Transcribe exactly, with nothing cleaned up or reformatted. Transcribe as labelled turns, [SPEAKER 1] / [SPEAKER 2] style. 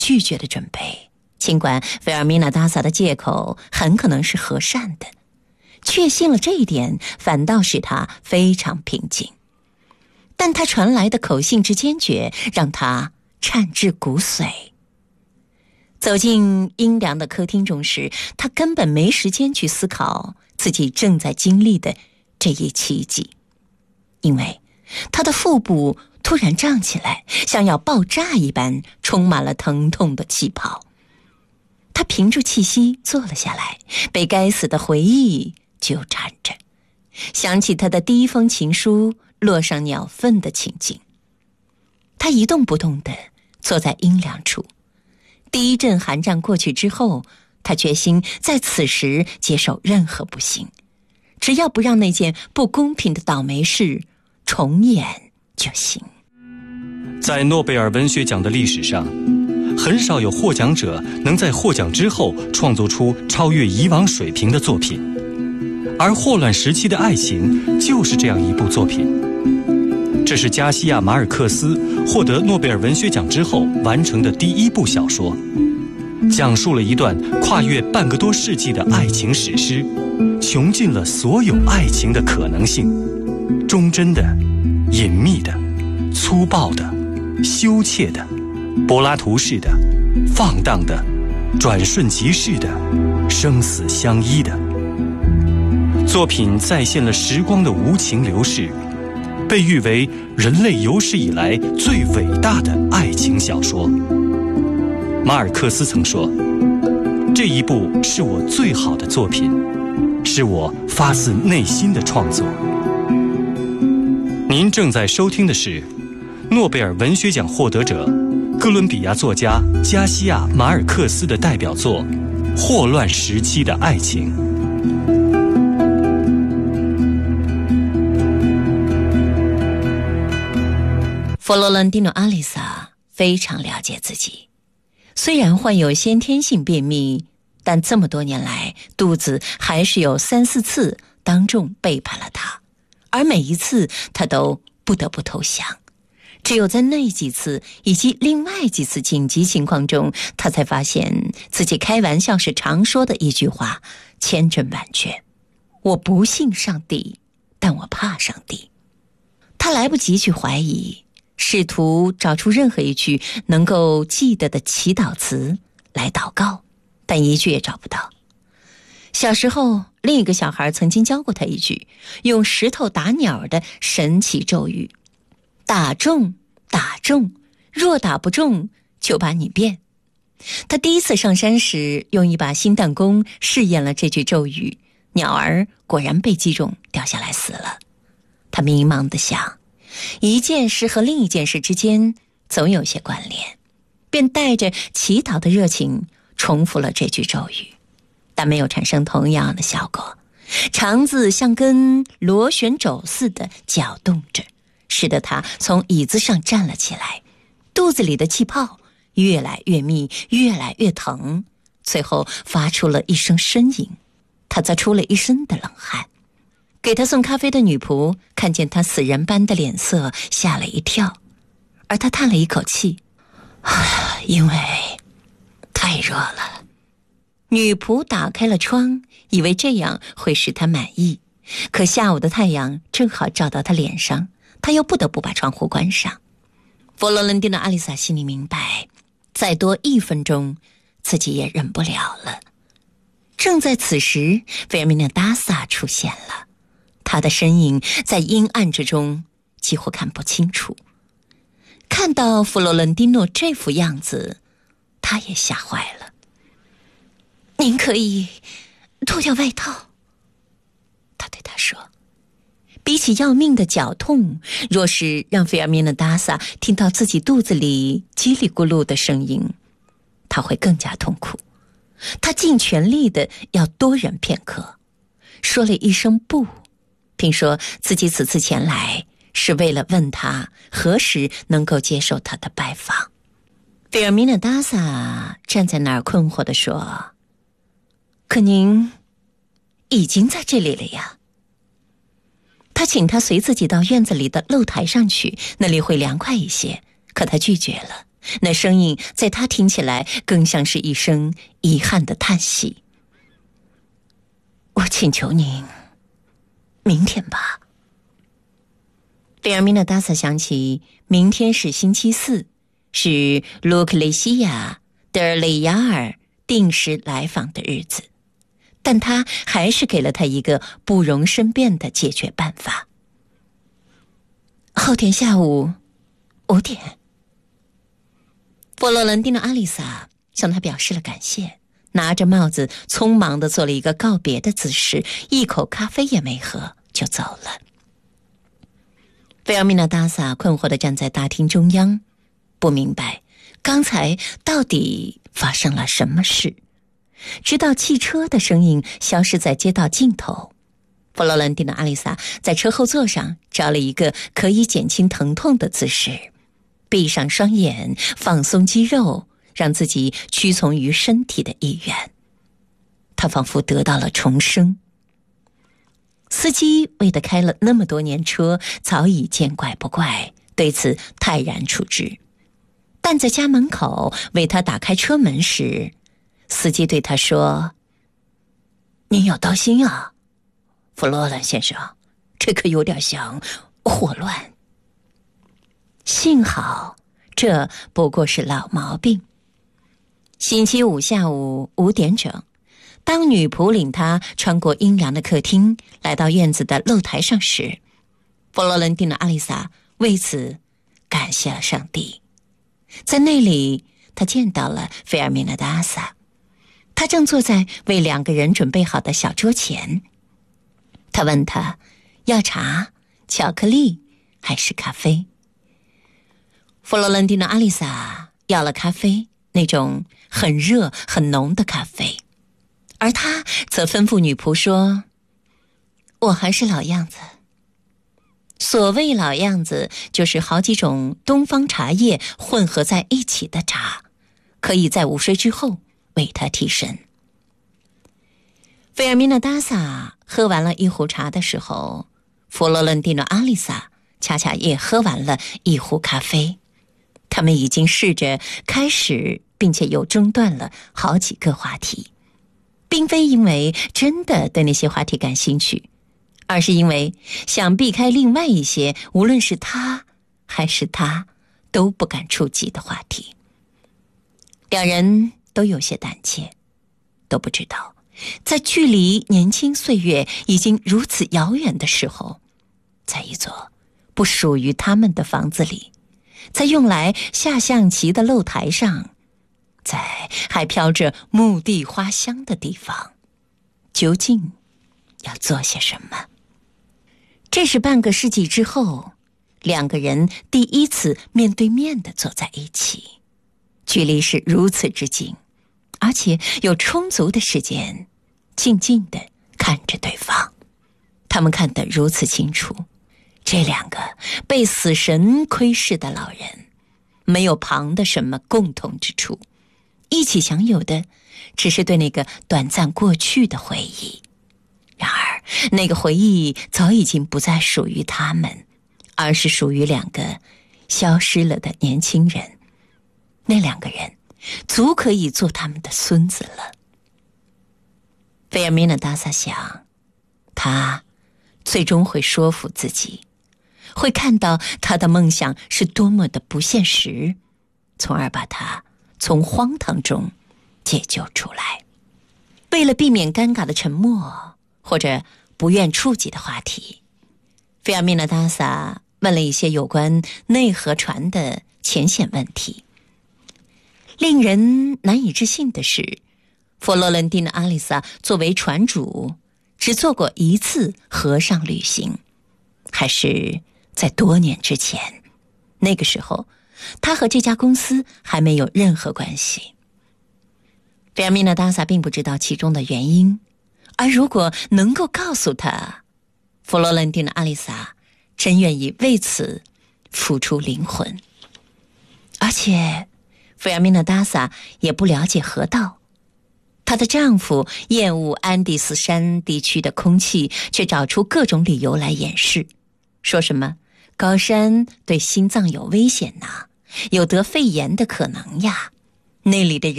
[SPEAKER 1] 拒绝的准备。尽管费尔米娜达萨的借口很可能是和善的，确信了这一点反倒使他非常平静。但他传来的口信之坚决让他颤至骨髓。走进阴凉的客厅中时，他根本没时间去思考自己正在经历的这一奇迹，因为他的腹部突然胀起来，像要爆炸一般，充满了疼痛的气泡。他屏住气息坐了下来，被该死的回忆纠缠着，想起他的第一封情书落上鸟粪的情景。他一动不动地坐在阴凉处。第一阵寒战过去之后，他决心在此时接受任何不幸，只要不让那件不公平的倒霉事重演就行。
[SPEAKER 2] 在诺贝尔文学奖的历史上，很少有获奖者能在获奖之后创作出超越以往水平的作品，而霍乱时期的爱情就是这样一部作品。这是加西亚·马尔克斯获得诺贝尔文学奖之后完成的第一部小说，讲述了一段跨越半个多世纪的爱情史诗，穷尽了所有爱情的可能性，忠贞的、隐秘的、粗暴的、羞怯的、柏拉图式的、放荡的、转瞬即逝的、生死相依的。作品再现了时光的无情流逝，被誉为人类有史以来最伟大的爱情小说。马尔克斯曾说，这一部是我最好的作品，是我发自内心的创作。您正在收听的是诺贝尔文学奖获得者哥伦比亚作家加西亚·马尔克斯的代表作《霍乱时期的爱情》。
[SPEAKER 1] 佛罗伦蒂诺·阿丽萨非常了解自己，虽然患有先天性便秘，但这么多年来肚子还是有三四次当众背叛了他，而每一次他都不得不投降。只有在那几次以及另外几次紧急情况中，他才发现自己开玩笑时常说的一句话千真万确：我不信上帝，但我怕上帝。他来不及去怀疑，试图找出任何一句能够记得的祈祷词来祷告，但一句也找不到。小时候，另一个小孩曾经教过他一句用石头打鸟的神奇咒语：打中，打中，若打不中，就把你变。他第一次上山时，用一把锌弹弓试验了这句咒语，鸟儿果然被击中，掉下来死了。他迷茫地想，一件事和另一件事之间总有些关联，便带着祈祷的热情重复了这句咒语，但没有产生同样的效果。肠子像根螺旋轴似的搅动着，使得他从椅子上站了起来，肚子里的气泡越来越密，越来越疼，最后发出了一声呻吟。他则出了一身的冷汗。给他送咖啡的女仆看见他死人般的脸色，吓了一跳，而他叹了一口气，因为太热了。女仆打开了窗，以为这样会使他满意，可下午的太阳正好照到他脸上，他又不得不把窗户关上。佛罗伦蒂诺·阿丽萨心里明白，再多一分钟自己也忍不了了。正在此时，费尔米娜·达萨出现了，他的身影在阴暗之中几乎看不清楚。看到佛罗伦蒂诺这副样子，他也吓坏了。您可以脱掉外套，他对他说。比起要命的绞痛，若是让费尔米娜·达萨听到自己肚子里叽里咕噜的声音，他会更加痛苦。他尽全力的要多忍片刻，说了一声不，并说自己此次前来是为了问他何时能够接受他的拜访。费尔米娜·达萨站在那儿困惑地说，可您已经在这里了呀。他请他随自己到院子里的露台上去，那里会凉快一些，可他拒绝了。 那声音在他听起来更像是一声遗憾的叹息。我请求您，明天吧。费尔米娜·达萨想起明天是星期四，是卢克雷西亚·德尔雷亚尔定时来访的日子，但他还是给了他一个不容申辩的解决办法。后天下午五点。佛罗伦蒂诺·阿丽萨向他表示了感谢，拿着帽子匆忙地做了一个告别的姿势，一口咖啡也没喝就走了。费尔米娜·达萨困惑地站在大厅中央，不明白刚才到底发生了什么事，直到汽车的声音消失在街道尽头。佛罗伦蒂诺·阿丽萨在车后座上找了一个可以减轻疼痛的姿势，闭上双眼，放松肌肉，让自己屈从于身体的意愿。他仿佛得到了重生。司机为他开了那么多年车，早已见怪不怪，对此泰然处之。但在家门口为他打开车门时，司机对他说：“您要当心啊，弗洛兰先生，这可有点像霍乱。”幸好这不过是老毛病。星期五下午五点整，当女仆领他穿过阴凉的客厅，来到院子的露台上时，佛罗伦蒂诺·阿丽萨为此感谢了上帝。在那里，他见到了费尔米娜·达萨，他正坐在为两个人准备好的小桌前。他问他要茶、巧克力还是咖啡。佛罗伦蒂诺·阿丽萨要了咖啡，那种很热很浓的咖啡，而他则吩咐女仆说：“我还是老样子。”所谓老样子，就是好几种东方茶叶混合在一起的茶，可以在午睡之后为他提神。费尔米娜·达萨喝完了一壶茶的时候，佛罗伦蒂诺·阿丽萨恰恰也喝完了一壶咖啡。他们已经试着开始并且又中断了好几个话题，并非因为真的对那些话题感兴趣，而是因为想避开另外一些无论是他还是他都不敢触及的话题。两人都有些胆怯，都不知道在距离年轻岁月已经如此遥远的时候，在一座不属于他们的房子里，在用来下象棋的露台上，在还飘着木地花香的地方，究竟要做些什么？这是半个世纪之后，两个人第一次面对面地坐在一起，距离是如此之近，而且有充足的时间静静地看着对方。他们看得如此清楚，这两个被死神窥视的老人没有旁的什么共同之处，一起享有的只是对那个短暂过去的回忆。然而那个回忆早已经不再属于他们，而是属于两个消失了的年轻人。那两个人足可以做他们的孙子了。费尔米娜·达萨想，他最终会说服自己，会看到他的梦想是多么的不现实，从而把他从荒唐中解救出来。为了避免尴尬的沉默或者不愿触及的话题，费尔米娜·达萨问了一些有关内河船的浅显问题。令人难以置信的是，佛罗伦蒂诺·阿丽萨作为船主只做过一次河上旅行，还是在多年之前。那个时候他和这家公司还没有任何关系。费尔米娜·达萨并不知道其中的原因，而如果能够告诉他，佛罗伦蒂诺·阿丽萨真愿意为此付出灵魂。而且费尔米娜·达萨也不了解河道，她的丈夫厌恶安第斯山地区的空气，却找出各种理由来掩饰，说什么高山对心脏有危险呐、啊， 有得肺炎的可能呀。那里的人